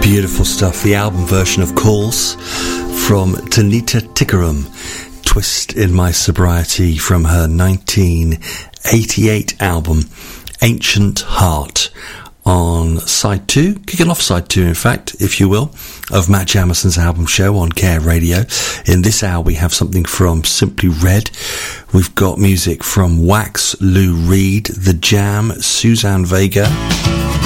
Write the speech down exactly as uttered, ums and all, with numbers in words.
Beautiful stuff. The album version, of course, from Tanita Tikaram, Twist in My Sobriety, from her nineteen eighty-eight album, Ancient Heart, on side two, kicking off side two, in fact, if you will, of Matt Jamison's album show on Care Radio. In this hour, we have something from Simply Red. We've got music from Wax, Lou Reed, The Jam, Suzanne Vega.